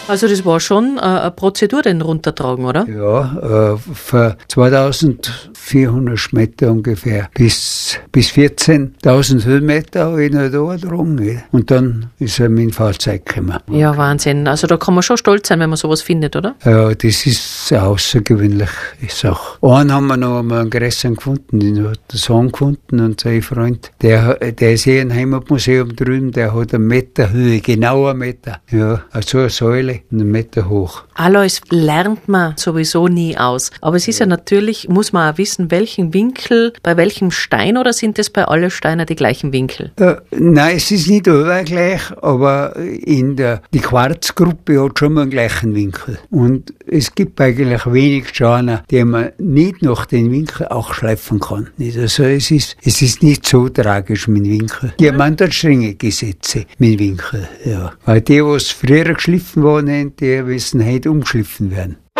Also das war schon eine Prozedur, den runtertragen, oder? Ja, für 2400 Meter ungefähr bis 14.000 Höhenmeter habe ich noch da getragen. Und dann ist er mein Fahrzeug gekommen. Ja, Wahnsinn. Also da kann man schon stolz sein, wenn man sowas findet, oder? Ja, das ist eine außergewöhnliche Sache. Einen haben wir noch einmal einen größeren gefunden, den hat der Sohn gefunden und sein Freund, der ist im Heimatmuseum drüben, der hat 1 Meter Höhe, genau 1 Meter. Ja, also eine Säule, 1 Meter hoch. Alois lernt man sowieso nie aus. Aber es ist ja natürlich, muss man auch wissen, welchen Winkel, bei welchem Stein, oder sind es bei allen Steinen die gleichen Winkel? Nein, es ist nicht überall gleich, aber die Quarzgruppe hat schon mal einen gleichen Winkel. Und es gibt eigentlich wenig Steine, die man nicht nach den Winkel auch schleifen kann. Also es ist nicht so tragisch mit dem Winkel. Jemand hat strenge Gesetze mit dem Winkel, ja. Weil die, was früher geschliffen waren, die müssen heute umgeschliffen werden.